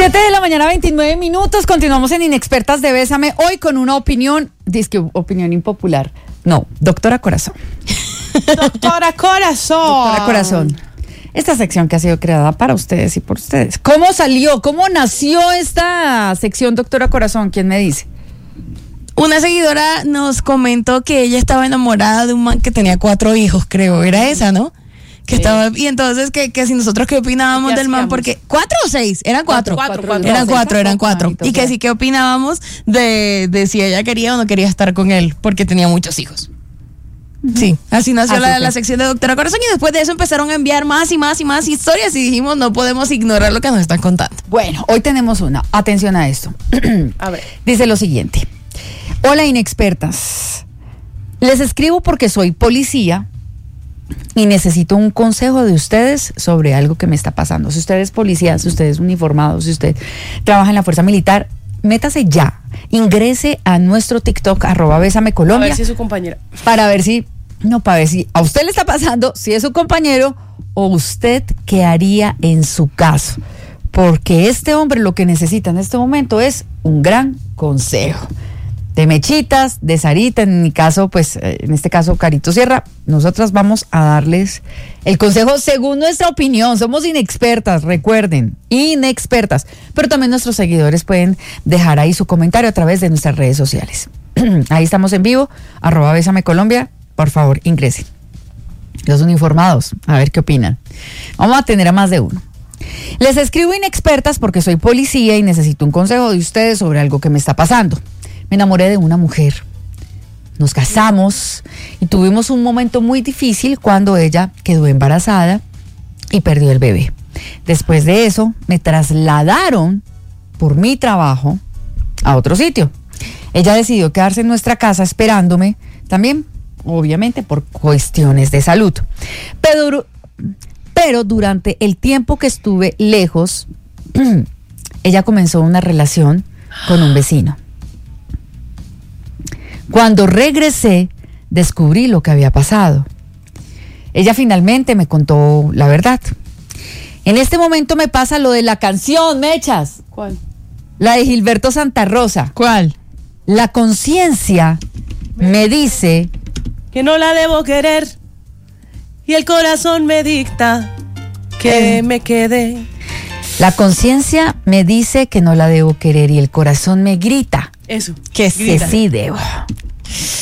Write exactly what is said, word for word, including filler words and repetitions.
siete de la mañana, veintinueve minutos. Continuamos en Inexpertas de Bésame. Hoy con una opinión, dizque opinión impopular. No, doctora Corazón. Doctora Corazón. Doctora Corazón. Esta sección que ha sido creada para ustedes y por ustedes. ¿Cómo salió? ¿Cómo nació esta sección, doctora Corazón? ¿Quién me dice? Una seguidora nos comentó que ella estaba enamorada de un man que tenía cuatro hijos, creo. Era esa, ¿no? Que sí. estaba, y entonces que, que si nosotros qué opinábamos ¿Qué del man, hacíamos? porque cuatro o seis, eran cuatro, Cuatro, cuatro, cuatro. eran cuatro, eran cuatro, Ay, y que si qué opinábamos de, de si ella quería o no quería estar con él, porque tenía muchos hijos. Uh-huh. Sí, así nació Así la, fue. la sección de Doctora Corazón, y después de eso empezaron a enviar más y más y más historias y dijimos no podemos ignorar lo que nos están contando. Bueno, hoy tenemos una. Atención a esto. A ver. Dice lo siguiente. Hola, inexpertas. Les escribo porque soy policía y necesito un consejo de ustedes sobre algo que me está pasando. Si usted es policía, si usted es uniformado, si usted trabaja en la fuerza militar, métase ya. Ingrese a nuestro TikTok, arroba Bésame Colombia. A ver si es su compañera. Para ver si, no, para ver si a usted le está pasando, si es su compañero o usted qué haría en su caso. Porque este hombre lo que necesita en este momento es un gran consejo. De Mechitas, de Sarita, en mi caso, pues, en este caso, Carito Sierra, nosotras vamos a darles el consejo según nuestra opinión. Somos inexpertas, recuerden, inexpertas. Pero también nuestros seguidores pueden dejar ahí su comentario a través de nuestras redes sociales. Ahí estamos en vivo, arroba Bésame Colombia, por favor, ingresen. Los uniformados, a ver qué opinan. Vamos a tener a más de uno. Les escribo inexpertas porque soy policía y necesito un consejo de ustedes sobre algo que me está pasando. Me enamoré de una mujer, nos casamos y tuvimos un momento muy difícil cuando ella quedó embarazada y perdió el bebé. Después de eso me trasladaron por mi trabajo a otro sitio. Ella decidió quedarse en nuestra casa esperándome, también obviamente por cuestiones de salud. Pero, pero durante el tiempo que estuve lejos, ella comenzó una relación con un vecino. Cuando regresé, descubrí lo que había pasado. Ella finalmente me contó la verdad. En este momento me pasa lo de la canción, Mechas. ¿Cuál? La de Gilberto Santa Rosa. ¿Cuál? La conciencia me dice Que no la debo querer y el corazón me dicta que Eh. me quede. La conciencia me dice que no la debo querer y el corazón me grita Eso. Que que sí debo.